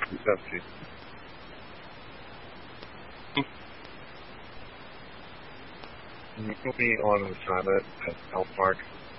Exactly. Moving on with Silent at Elk Park.